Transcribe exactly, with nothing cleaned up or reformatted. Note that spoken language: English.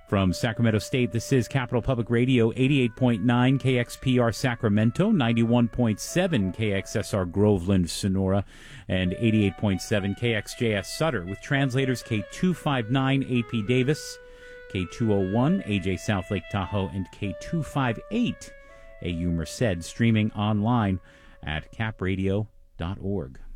From Sacramento State, this is Capital Public Radio, eighty-eight point nine K X P R Sacramento, ninety-one point seven K X S R Groveland, Sonora, and eighty-eight point seven K X J S Sutter, with translators K two fifty-nine A P Davis, K two oh one A J South Lake Tahoe, and K two fifty-eight A U Merced, streaming online at cap radio dot org.